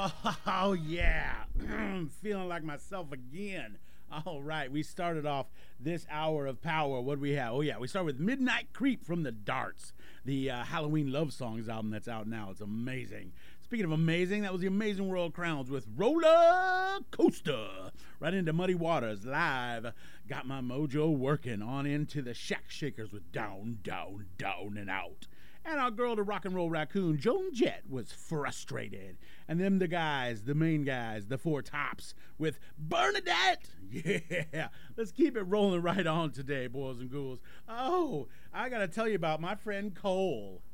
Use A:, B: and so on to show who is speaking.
A: Oh, yeah. Feeling like myself again. All right, we started off this hour of power. What do we have? Oh, yeah, we start with Midnight Creep from the Darts, the Halloween Love Songs album that's out now. It's amazing. Speaking of amazing, that was the Amazing World Crowns with Roller Coaster. Right into Muddy Waters live. Got my mojo working on into the Shack Shakers with Down, Down, Down and Out. And our girl, the rock and roll raccoon, Joan Jett, was Frustrated. And them the guys, the main guys, the Four Tops, with Bernadette. Yeah, let's keep it rolling right on today, boys and ghouls. Oh, I got to tell you about my friend Cole.